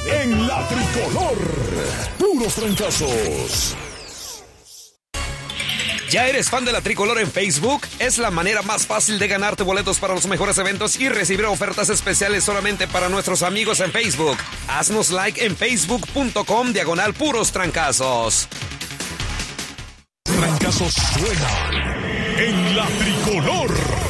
en la tricolor. Puros trancazos. ¿Ya eres fan de la Tricolor en Facebook? Es la manera más fácil de ganarte boletos para los mejores eventos y recibir ofertas especiales solamente para nuestros amigos en Facebook. Haznos like en facebook.com/puros trancazos. Trancazos suenan en la Tricolor.